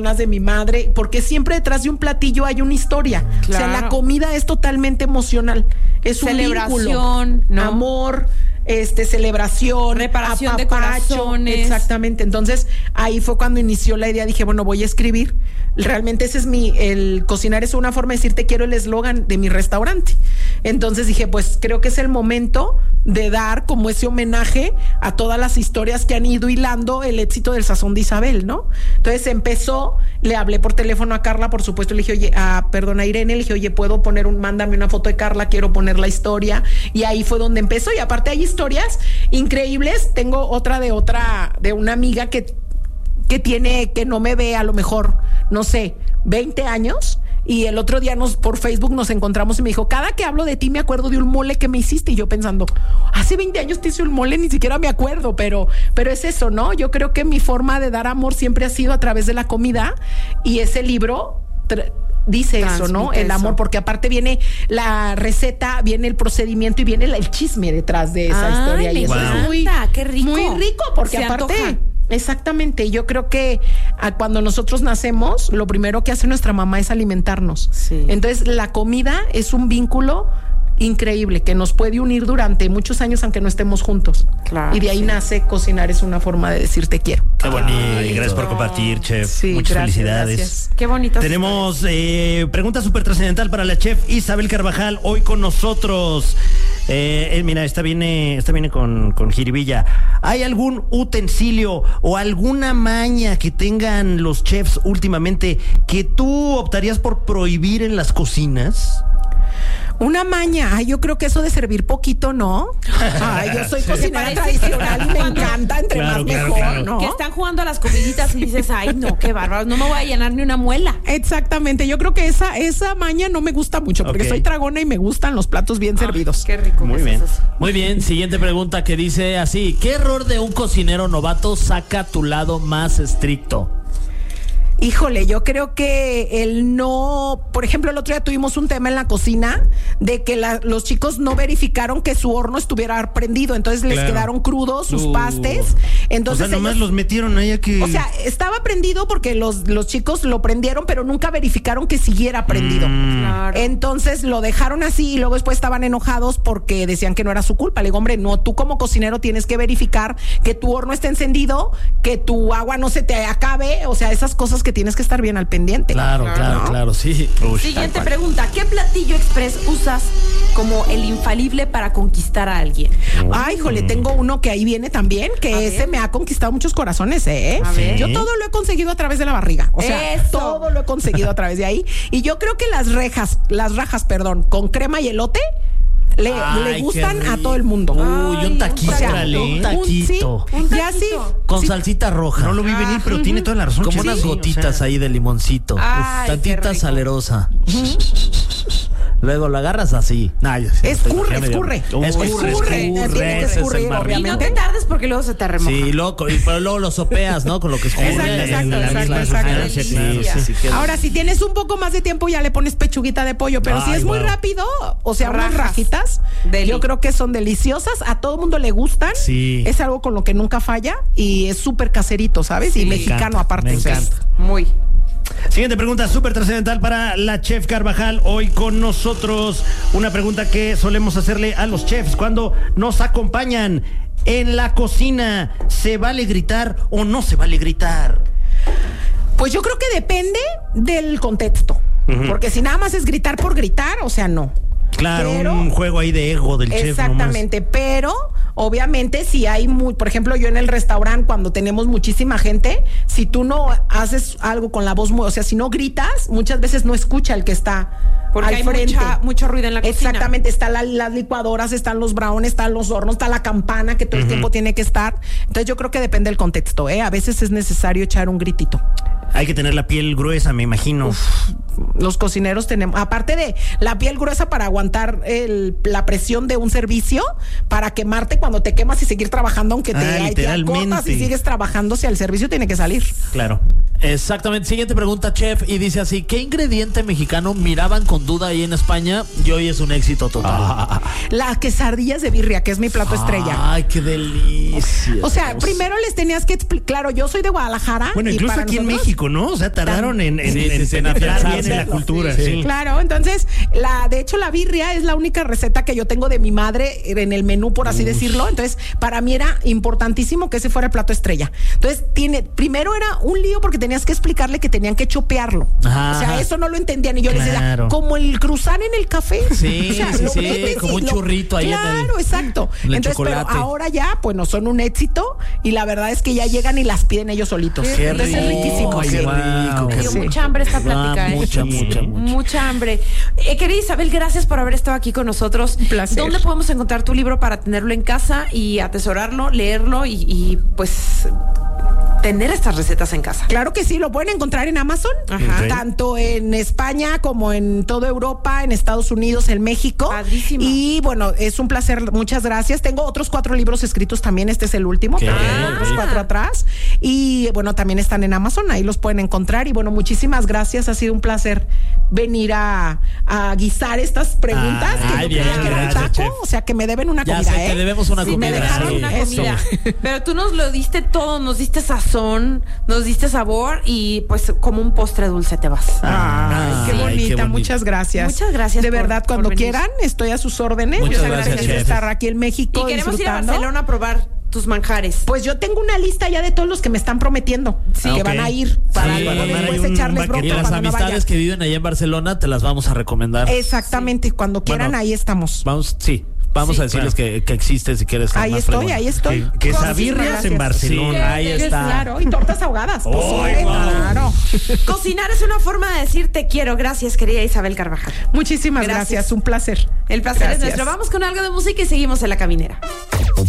de mi madre, porque siempre detrás de un platillo hay una historia. Claro. O sea, la comida es totalmente emocional. Es celebración, un vínculo, ¿no? Amor, celebración, reparación de corazones. Exactamente. Entonces, ahí fue cuando inició la idea. Dije, bueno, voy a escribir. Realmente ese es el cocinar es una forma de decir te quiero, el eslogan de mi restaurante. Entonces dije, pues creo que es el momento de dar como ese homenaje a todas las historias que han ido hilando el éxito del Sazón de Isabel, ¿no? Entonces empezó, le hablé por teléfono a Carla, por supuesto, le dije, oye, a Irene, le dije, oye, ¿puedo poner mándame una foto de Carla, quiero poner la historia? Y ahí fue donde empezó, y aparte hay historias increíbles. Tengo otra de una amiga que no me ve a lo mejor, no sé, 20 años, y el otro día por Facebook nos encontramos y me dijo, cada que hablo de ti me acuerdo de un mole que me hiciste, y yo pensando, hace 20 años te hice un mole, ni siquiera me acuerdo, pero es eso, ¿no? Yo creo que mi forma de dar amor siempre ha sido a través de la comida, y ese libro dice eso, ¿no? El amor, porque aparte viene la receta, viene el procedimiento y viene el chisme detrás de esa historia. Y eso es qué rico. Muy rico, porque se aparte... Antoja. Exactamente, yo creo que cuando nosotros nacemos, lo primero que hace nuestra mamá es alimentarnos. Sí. Entonces, la comida es un vínculo increíble que nos puede unir durante muchos años aunque no estemos juntos. Claro, y de ahí nace cocinar, es una forma de decir te quiero. Qué bonito. Gracias por compartir, chef. Sí, muchas felicidades. Gracias. Qué bonito. Tenemos pregunta súper trascendental para la chef Isabel Carvajal hoy con nosotros. Mira, esta viene con jiribilla. ¿Hay algún utensilio o alguna maña que tengan los chefs últimamente que tú optarías por prohibir en las cocinas? Una maña, yo creo que eso de servir poquito, ¿no? Yo soy cocinera tradicional y me encanta, entre más mejor, ¿no? Que están jugando a las comiditas y dices, ay, no, qué bárbaro, no me voy a llenar ni una muela. Exactamente, yo creo que esa maña no me gusta mucho, porque soy tragona y me gustan los platos bien servidos. Qué rico. Muy bien. Muy bien, siguiente pregunta que dice así, ¿qué error de un cocinero novato saca tu lado más estricto? Híjole, yo creo que por ejemplo, el otro día tuvimos un tema en la cocina de que los chicos no verificaron que su horno estuviera prendido, entonces les quedaron crudos sus pastes. Entonces, o sea, nomás los metieron ahí a que... O sea, estaba prendido porque los chicos lo prendieron, pero nunca verificaron que siguiera prendido. Claro. Entonces lo dejaron así y luego después estaban enojados porque decían que no era su culpa. Le digo, hombre, no, tú como cocinero tienes que verificar que tu horno esté encendido, que tu agua no se te acabe, o sea, esas cosas que tienes que estar bien al pendiente. Claro, sí. Siguiente pregunta, ¿qué platillo express usas como el infalible para conquistar a alguien? Ay, híjole, tengo uno que ahí viene también, que ese me ha conquistado muchos corazones, ¿eh? Yo todo lo he conseguido a través de la barriga, o sea, todo lo he conseguido a través de ahí, y yo creo que las rajas, con crema y elote le gustan a todo el mundo. Uy, un taquito, un taquito. Ya sí. Con salsita roja. No lo vi venir, pero tiene toda la razón. Como unas gotitas ahí de limoncito. Tantita salerosa. Luego lo agarras así. Escurre. Tiene que escurrir, obviamente. Y no te tardes porque luego se te remoja. Sí, pero luego lo sopeas, ¿no? Con lo que escurre. Exacto. Ahora, si tienes un poco más de tiempo, ya le pones pechuguita de pollo. Pero si es muy rápido, o sea, unas rajitas, yo creo que son deliciosas. A todo mundo le gustan. Sí. Es algo con lo que nunca falla y es súper caserito, ¿sabes? Y mexicano aparte. Me encanta. Muy. Siguiente pregunta súper trascendental para la chef Carvajal hoy con nosotros. Una pregunta que solemos hacerle a los chefs cuando nos acompañan en la cocina. ¿Se vale gritar o no se vale gritar? Pues yo creo que depende del contexto. Porque si nada más es gritar por gritar, o sea, no. Claro, un juego ahí de ego del chef. Exactamente, pero obviamente si hay por ejemplo, yo en el restaurante cuando tenemos muchísima gente, si tú no haces algo con la voz, o sea, si no gritas, muchas veces no escucha el que está porque al frente. Mucho ruido en la cocina. Exactamente, están las licuadoras, están los brownies, están los hornos, está la campana que todo el tiempo tiene que estar. Entonces yo creo que depende del contexto, A veces es necesario echar un gritito. Hay que tener la piel gruesa, me imagino. Los cocineros tenemos, aparte de la piel gruesa para aguantar la presión de un servicio, para quemarte cuando te quemas y seguir trabajando, aunque te cortas y sigues trabajando, si el servicio tiene que salir. Claro. Exactamente. Siguiente pregunta, chef, y dice así: ¿qué ingrediente mexicano miraban con duda ahí en España y hoy es un éxito total? Las quesadillas de birria, que es mi plato estrella. Ay, qué delicia. O sea, primero les tenías que explicar. Claro, yo soy de Guadalajara. Bueno, incluso aquí en México, ¿no? O sea, tardaron en afianzar bien en la cultura. Sí. Sí. Claro, entonces, de hecho, la birria es la única receta que yo tengo de mi madre en el menú, por así decirlo. Entonces, para mí era importantísimo que ese fuera el plato estrella. Entonces, primero era un lío porque tenías que explicarle que tenían que chopearlo. Ajá. O sea, eso no lo entendían. Y yo les decía, Claro. como el cruzar en el café. Sí, O sea, sí, lo sí, metes como y un churrito ahí Claro, exacto. en el Entonces, chocolate. pero ahora ya, pues no son un éxito. Y la verdad es que ya llegan y las piden ellos solitos. Qué Entonces, es riquísimo. rico, Sí. qué rico. Me dio Sí. mucha hambre esta plática, Mucha hambre. Querida Isabel, gracias por haber estado aquí con nosotros. Un placer. ¿Dónde podemos encontrar tu libro para tenerlo en casa y atesorarlo, leerlo y pues tener estas recetas en casa? Claro que sí, lo pueden encontrar en Amazon, Ajá. tanto en España como en toda Europa, en Estados Unidos, en México. Padrísimo. Y bueno, es un placer, muchas gracias. Tengo otros 4 libros escritos también, este es el último, Qué pero tengo bien. otros 4 atrás. Y bueno, también están en Amazon, ahí los pueden encontrar. Y bueno, muchísimas gracias, ha sido un placer venir a guisar estas preguntas. Ay, que yo bien, creía que era un gracias, taco, chef. o sea que me deben una Ya comida, sé, te debemos una Sí, comida. me dejaron Sí. una Eso. comida. Pero tú nos lo diste todo, nos diste sazón, nos diste sabor y pues como un postre dulce te vas. Ay, qué Ay, bonita, qué bonito. muchas gracias. Muchas gracias De por- verdad, por cuando venir. quieran, estoy a sus órdenes. Muchas Yo gracias, agradezco chef. estar aquí en México Y queremos ir a disfrutando. Barcelona a probar tus manjares. Pues yo tengo una lista ya de todos los que me están prometiendo que ok. van a ir para Sí, luego para armar después ahí un echarles baquete. Y bronca las cuando no amistades vayan. que viven allá en Barcelona te las vamos a recomendar. Exactamente, cuando quieran, Bueno, ahí estamos. Vamos Sí. a decirles que existes si quieres. Ahí más estoy, fregona. ahí estoy. Quesabirrias Gracias. en Barcelona. Sí, ahí está. Claro, y tortas ahogadas. pozole, wow. claro. Cocinar es una forma de decir te quiero. Gracias, querida Isabel Carvajal. Muchísimas Gracias. gracias, un placer. El placer Gracias. es nuestro. Vamos con algo de música y seguimos en La Caminera.